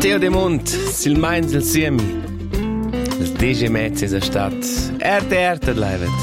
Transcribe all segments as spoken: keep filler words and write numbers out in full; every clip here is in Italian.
Matteo De Mont, sil Mainz il Siemi. Il D G Metz è stat. Erte, erte, leivet.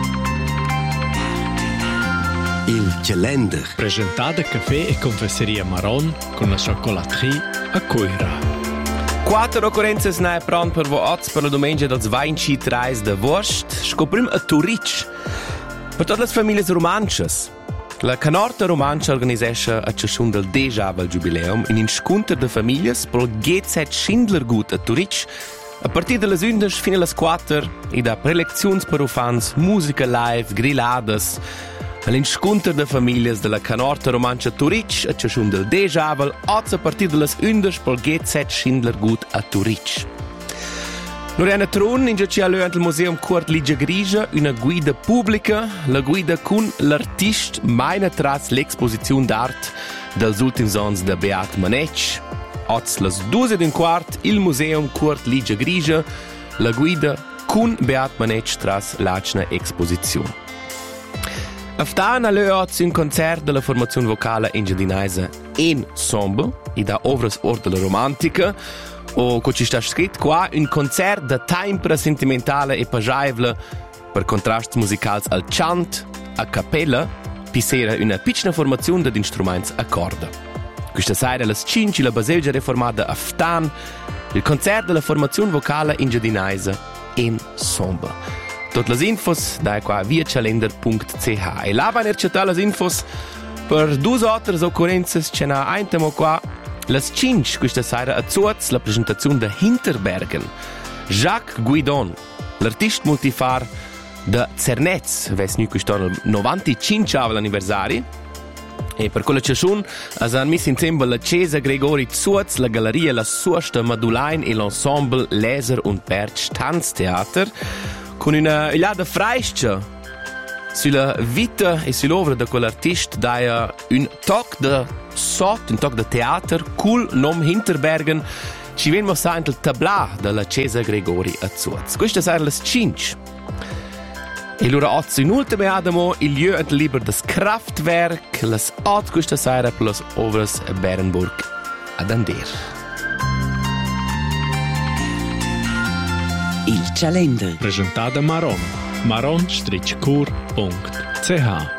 Il calendar. Presentata caffè e confesseria Maron con la chocolaterie a Coira. Quattro occorrenze ne pronte per voi oggi per la domenica del ventitré de Wurst. Scoprim a Turic. Per tutte le famiglie romances. La Canorta Romancia organisesce a ciascun del dejavel jubileum in incontro de famiglie per il G Z Schindlergut a Turic a partir de las undici fino alle quattro e da prelezioni per ufans, musica live, grilladas. All'incontro de famiglie della Canorta Romancia Turic a ciascun del dejavel oggi a partir de las undici per il G Z Schindlergut a Turic. Loriana Tron ingiaci all'uant il Museum Kurt Ligia Grigia una guida pubblica, la guida con l'artist meine tras l'exposizione d'art dels ultims ans de Beat Manetsch. Oz las due d'un quart il Museum Kurt Ligia Grigia, la guida con Beat Manetsch tras l'achna exposizione. Aftan all'u oz un concert della formazione vocale engiadinaise Ensemble, e da ovras or della romantica, o co ci sta scritto qua un concert da tempra sentimentale e pagiaivla per contrasti musicals al chant, a cappella, pisera una piccola formazione di strumenti a corda. Questa sera alle cinque la baselgia reformata a Ftan, il concert della formazione vocale engiadinaise Ensemble. Tutte le infos da qua via calendar punto c h e là vanno cercare le infos per due altre occorrenze ce n'ha un tema qua. Las cinque questa sera a Zuz la presentazione de Hinterbergen. Jacques Guidon, l'artista multifar de Cernez, ves nu quest'anno il novantacinque anniversari. E per quello che sono, hanno messo insieme la Chiesa Gregori Zuz, la Galleria La Suosta Madulain e l'ensemble Laser und Berg Tanztheater, con una igliada freiscia sulla vita e sull'opera di quell'artista daia un toc de sot, un toc de teater, cool nom Hinterbergen, ci viene mostrato il tablà della Chiesa Gregori a Zuz. Queste sono le cinque. E allora oggi in ultima adamo il lieu e il libro des Kraftwerk, le otto questa sera per le ovras a Berenburg ad Ander. Il calendar. Presentata Maron. maron strich cur punct c h